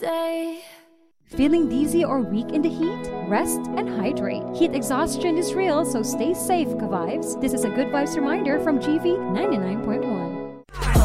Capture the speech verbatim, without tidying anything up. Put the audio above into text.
day. Feeling dizzy or weak in the heat? Rest and hydrate. Heat exhaustion is real, so stay safe, ka-vibes. This is a Good Vibes reminder from G V ninety-nine point one.